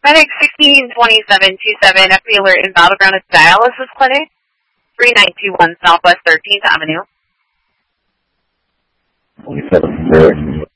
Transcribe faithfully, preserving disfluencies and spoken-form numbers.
Medic sixteen twenty-seven twenty-seven, F B alert in Battleground at Dialysis Clinic, three nine two one Southwest thirteenth Avenue. twenty-seven,